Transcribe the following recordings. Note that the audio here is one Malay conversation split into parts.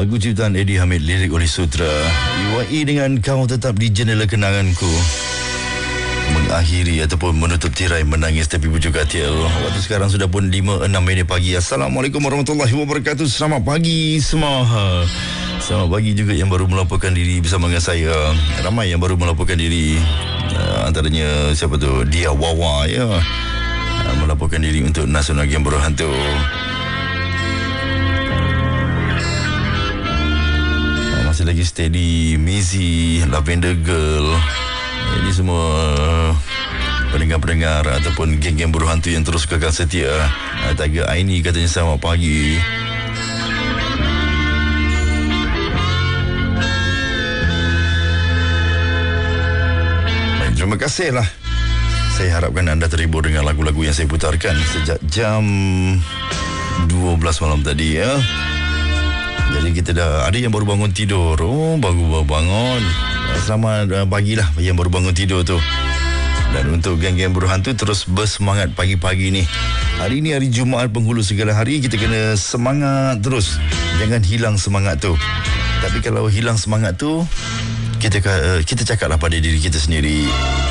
Lagu ciptaan Eddie Hamid, lirik oleh Sutra. UAE dengan Kau Tetap di Jendela Kenanganku mengakhiri ataupun menutup tirai Menangis Tepi Bujur Katil. Waktu sekarang sudah pun 5.06 pagi. Assalamualaikum warahmatullahi wabarakatuh. Selamat pagi semua. Selamat pagi juga yang baru melaporkan diri bersama dengan saya. Ramai yang baru melaporkan diri. Antaranya siapa tu? Dia Wawa ya. Melaporkan diri untuk Nasional Game Berhantu. Masih lagi Steady, Mizi, Lavender Girl. Ini semua pendengar-pendengar ataupun geng-geng buruh hantu yang terus kekal setia. Tiger Aini katanya selamat pagi. Baik, terima kasih lah. Saya harapkan anda terhibur dengan lagu-lagu yang saya putarkan sejak jam 12 malam tadi ya. Jadi kita dah ada yang baru bangun tidur. Oh, baru bangun. Selamat pagilah yang baru bangun tidur tu. Dan untuk geng-geng buruh hantu terus bersemangat pagi-pagi ni. Hari ni hari Jumaat penghulu segala hari, kita kena semangat terus. Jangan hilang semangat tu. Tapi kalau hilang semangat tu, kita cakaplah pada diri kita sendiri.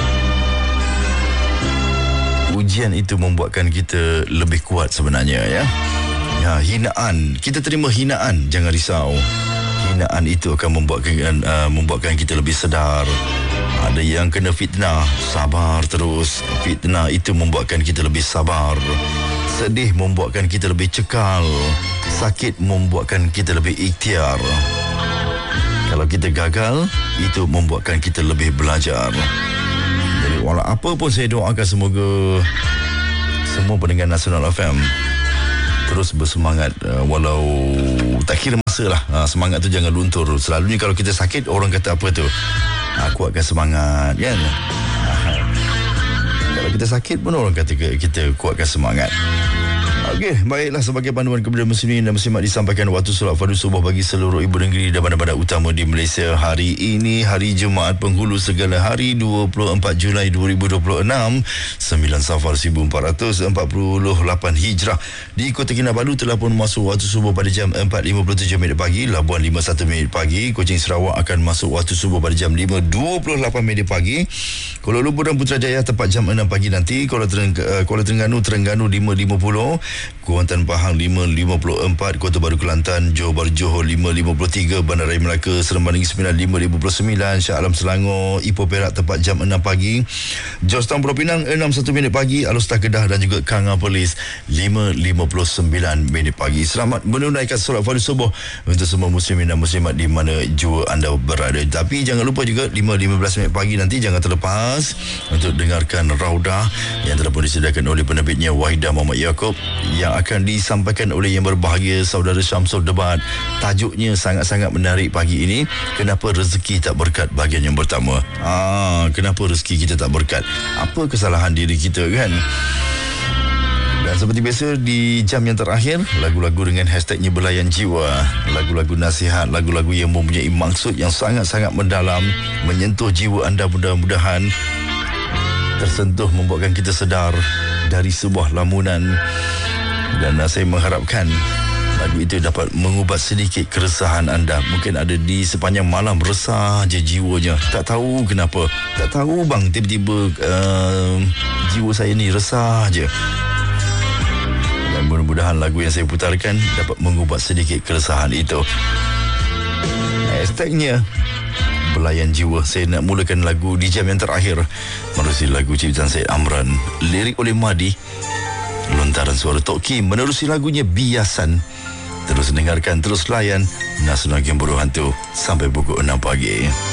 Ujian itu membuatkan kita lebih kuat sebenarnya ya. Ya, hinaan. Kita terima hinaan, jangan risau. Hinaan itu akan membuatkan kita lebih sedar. Ada yang kena fitnah, sabar terus. Fitnah itu membuatkan kita lebih sabar. Sedih membuatkan kita lebih cekal. Sakit membuatkan kita lebih ikhtiar. Kalau kita gagal, itu membuatkan kita lebih belajar. Jadi walau apa pun saya doakan semoga semua pendengar Nasional FM terus bersemangat walau tak kira masa lah. Semangat tu jangan luntur. Selalunya kalau kita sakit, orang kata apa tu? Kuatkan semangat kan? Kalau kita sakit pun orang kata kita kuatkan semangat. Okey, baiklah, sebagai panduan kepada muslimin dan muslimat disampaikan waktu solat fardu subuh bagi seluruh ibu negeri dan bandar-bandar utama di Malaysia. Hari ini hari Jumaat penghulu segala hari 24 Julai 2026, 9 Safar 1448 Hijrah. Di Kota Kinabalu telah pun masuk waktu subuh pada jam 4.57 pagi. Labuan 51 pagi. Kuching Sarawak akan masuk waktu subuh pada jam 5.28 pagi. Kuala Lumpur dan Putrajaya tepat jam 6 pagi nanti. Kuala Terengganu 5.50. Kuantan Pahang 5.54, Kota Baru Kelantan, Johor Bahru Johor 5.53, Bandaraya Melaka Seremban Negeri Sembilan 5.59, Shah Alam Selangor, Ipoh Perak tepat jam 6 pagi, Georgetown Pulau Pinang 6.1 pagi, Alustah Kedah dan juga Kanga Perlis 5.59 pagi. Selamat menunaikan solat fardu subuh untuk semua muslimin dan muslimat di mana jua anda berada. Tapi jangan lupa juga 5.15 pagi nanti jangan terlepas untuk dengarkan Raudah yang telah pun disediakan oleh penerbitnya Wahidah Muhammad Yaakob, yang akan disampaikan oleh yang berbahagia saudara Syamsul Debat. Tajuknya sangat-sangat menarik pagi ini. Kenapa rezeki tak berkat bahagian yang pertama? Kenapa rezeki kita tak berkat? Apa kesalahan diri kita kan? Dan seperti biasa di jam yang terakhir, lagu-lagu dengan hashtagnya Belayan Jiwa. Lagu-lagu nasihat, lagu-lagu yang mempunyai maksud yang sangat-sangat mendalam, menyentuh jiwa anda, mudah-mudahan tersentuh, membuatkan kita sedar dari sebuah lamunan. Dan saya mengharapkan lagu itu dapat mengubat sedikit keresahan anda. Mungkin ada di sepanjang malam resah je jiwanya, tak tahu kenapa, tak tahu bang, tiba-tiba jiwa saya ni resah je. Dan mudah-mudahan lagu yang saya putarkan dapat mengubat sedikit keresahan itu. Hashtagnya Belayan Jiwa. Saya nak mulakan lagu di jam yang terakhir menerusi lagu ciptaan Syed Amran, lirik oleh Madi, lontaran suara Tok Kim, menerusi lagunya Biasan. Terus dengarkan, terus layan Nasional Game Buruh Hantu sampai pukul 6 pagi.